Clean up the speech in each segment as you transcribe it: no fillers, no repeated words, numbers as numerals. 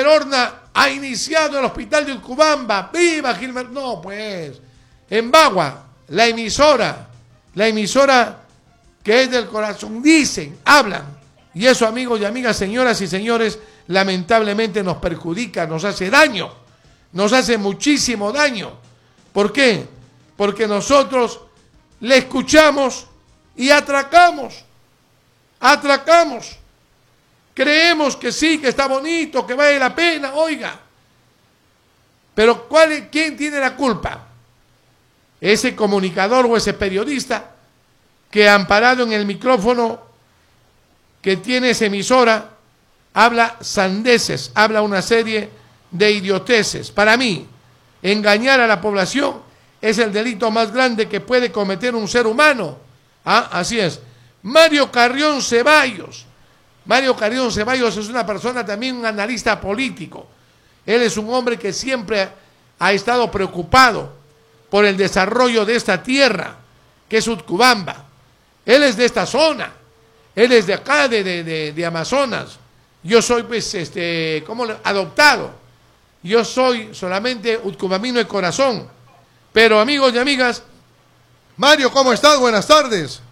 Horna ha iniciado el hospital de Utcubamba. ¡Viva Gilmer! No, pues, en Bagua, la emisora que es del corazón, dicen, hablan, y eso, amigos y amigas, señoras y señores, lamentablemente nos perjudica, nos hace daño, nos hace muchísimo daño. ¿Por qué? Porque nosotros le escuchamos y atracamos. Creemos que sí, que está bonito, que vale la pena, oiga. Pero ¿quién tiene la culpa? Ese comunicador o ese periodista que, amparado en el micrófono que tiene esa emisora, habla sandeces, habla una serie de idioteces. Para mí, engañar a la población es el delito más grande que puede cometer un ser humano. Así es. Mario Carrión Ceballos es una persona también, un analista político. Él es un hombre que siempre ha estado preocupado por el desarrollo de esta tierra, que es Utcubamba. Él es de esta zona, él es de acá, de Amazonas. Yo soy, pues, adoptado. Yo soy solamente utcubambino de corazón. Pero, amigos y amigas, Mario, ¿cómo estás? Buenas tardes.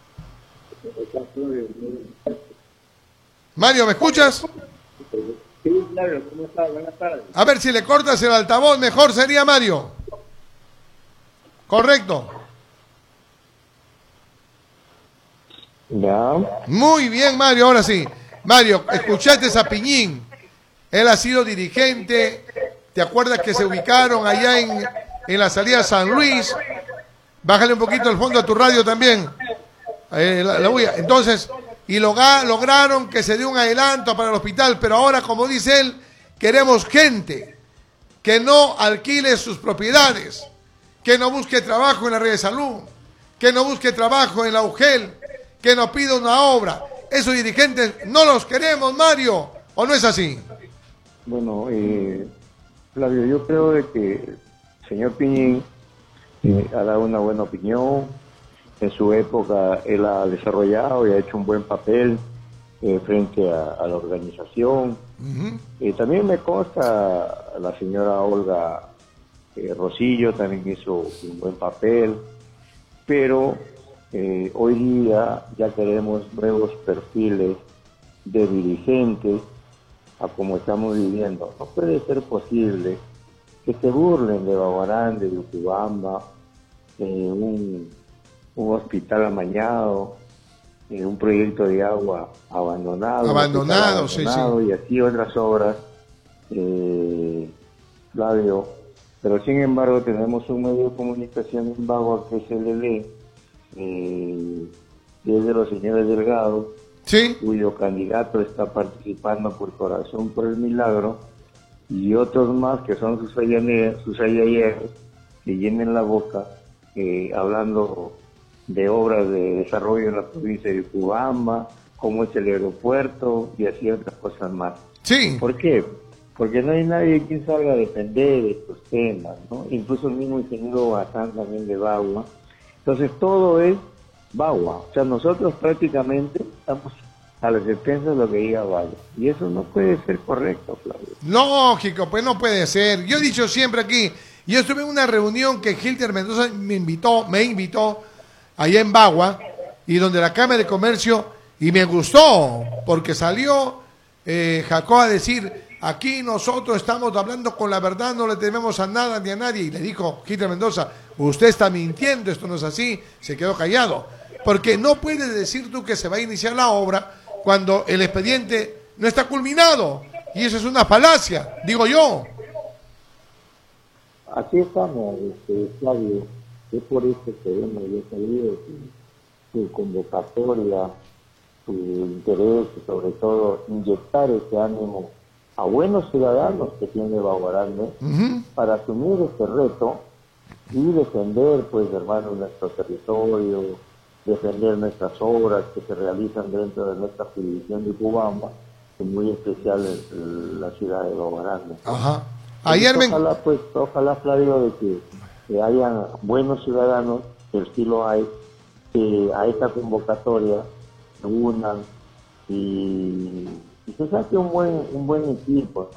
Mario, ¿me escuchas? Sí, claro, ¿cómo estás? Buenas tardes. A ver, si le cortas el altavoz, mejor sería, Mario. Correcto. Ya. Muy bien, Mario, ahora sí. Mario, escuchaste a Piñín. Él ha sido dirigente. ¿Te acuerdas que se ubicaron allá en la salida de San Luis? Bájale un poquito el fondo a tu radio también. La bulla. Entonces, y lograron que se dé un adelanto para el hospital, pero ahora, como dice él, queremos gente que no alquile sus propiedades, que no busque trabajo en la red de salud, que no busque trabajo en la UGEL, que no pida una obra. Esos dirigentes no los queremos, Mario, ¿o no es así? Bueno, Flavio, yo creo de que el señor Piñín ha dado una buena opinión. En su época él ha desarrollado y ha hecho un buen papel frente a la organización. También me consta la señora Olga Rosillo también hizo un buen papel, pero hoy día ya queremos nuevos perfiles de dirigentes a como estamos viviendo. No puede ser posible que se burlen de Baguarán, de Utcubamba, un hospital amañado, un proyecto de agua abandonado, sí. Y así otras obras, Flavio. Pero sin embargo tenemos un medio de comunicación en Bagua que es LL, que es de los señores Delgado, ¿sí?, cuyo candidato está participando por Corazón por el Milagro, y otros más que son sus ayayeros, que llenen la boca hablando de obras de desarrollo en la provincia de Utcubamba, como es el aeropuerto y así otras cosas más. Sí. ¿Por qué? Porque no hay nadie quien salga a defender estos temas, ¿no? Incluso el mismo ingeniero Bazán también de Bagua. Entonces todo es Bagua. O sea, nosotros prácticamente estamos a las expensas de lo que diga Bagua. Y eso no puede ser correcto, Flavio. Lógico, pues no puede ser. Yo he dicho siempre aquí, yo estuve en una reunión que Hilter Mendoza me invitó allá en Bagua, y donde la Cámara de Comercio, y me gustó, porque salió Jacob a decir, aquí nosotros estamos hablando con la verdad, no le tememos a nada ni a nadie, y le dijo Hilter Mendoza, usted está mintiendo, esto no es así, se quedó callado, porque no puedes decir tú que se va a iniciar la obra cuando el expediente no está culminado, y eso es una falacia, digo yo. Así estamos, Flavio. Es por eso que hemos sabido su convocatoria, su interés y sobre todo inyectar ese ánimo a buenos ciudadanos que tiene Baguarán, para asumir este reto y defender, pues, hermano, nuestro territorio, defender nuestras obras que se realizan dentro de nuestra jurisdicción de Utcubamba, y muy especial en la ciudad de Baguarán. Ajá. Ojalá, Flavio, de que hayan buenos ciudadanos, que sí lo hay, que a esta convocatoria se unan y se saque un buen equipo, ¿no?